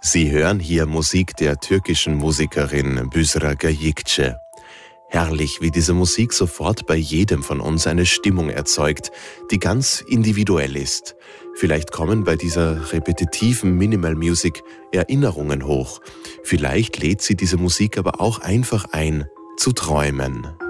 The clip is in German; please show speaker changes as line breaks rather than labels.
Sie hören hier Musik der türkischen Musikerin Büsra Gayikce. Herrlich, wie diese Musik sofort bei jedem von uns eine Stimmung erzeugt, die ganz individuell ist. Vielleicht kommen bei dieser repetitiven Minimal Music Erinnerungen hoch. Vielleicht lädt sie diese Musik aber auch einfach ein, zu träumen.